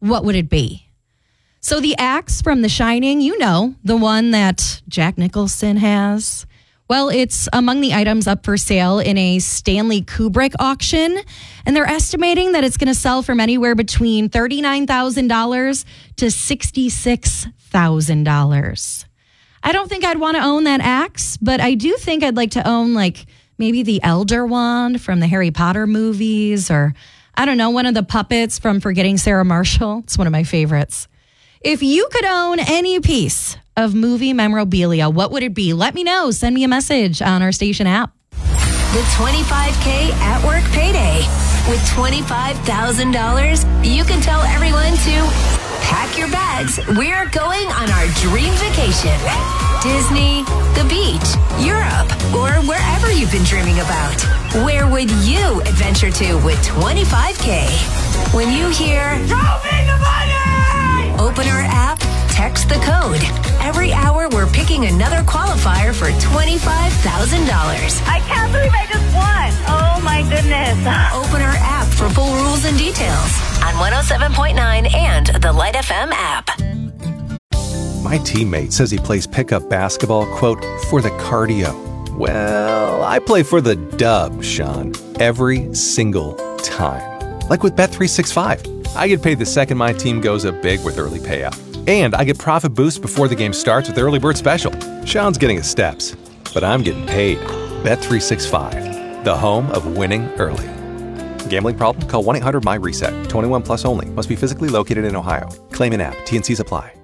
what would it be? So the axe from The Shining, you know, the one that Jack Nicholson has. Well, it's among the items up for sale in a Stanley Kubrick auction, and they're estimating that it's going to sell from anywhere between $39,000 to $66,000. I don't think I'd want to own that axe, but I do think I'd like to own like maybe the Elder Wand from the Harry Potter movies, or I don't know, one of the puppets from Forgetting Sarah Marshall. It's one of my favorites. If you could own any piece of movie memorabilia, what would it be? Let me know. Send me a message on our station app. The 25K at work payday. With $25,000, you can tell everyone to pack your bags. We're going on our dream vacation. Disney, the beach, Europe, or wherever you've been dreaming about. Where would you adventure to with 25K? When you hear, "Show me the money!" Open our app, text the code. Every hour, we're picking another qualifier for $25,000. I can't believe I just won. Oh, my goodness. Open our app for full rules and details on 107.9 and the Light FM app. My teammate says he plays pickup basketball, quote, for the cardio. Well, I play for the dub, Sean, every single time. Like with Bet365. I get paid the second my team goes up big with early payout. And I get profit boosts before the game starts with Early Bird Special. Sean's getting his steps, but I'm getting paid. Bet365, the home of winning early. Gambling problem? Call 1-800-MY-RESET. 21 plus only. Must be physically located in Ohio. Claim in app. T&Cs apply.